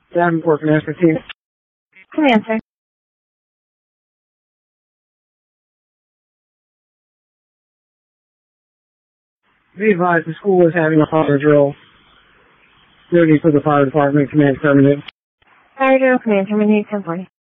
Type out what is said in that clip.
Davenport, Command 15. Command, sir. Be advised, the school is having a fire drill. Duty for the fire department, command terminated. Fire drill, command terminated, 1040.